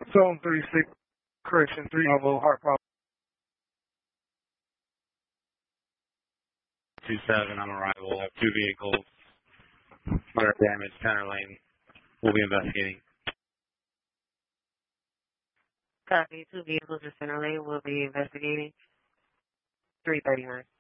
Zone 36, correction 3 Bravo, heart problem. 27 on arrival. Two vehicles. Minor damage, center lane. We'll be investigating. Copy. Two vehicles in center lane. We'll be investigating. 339.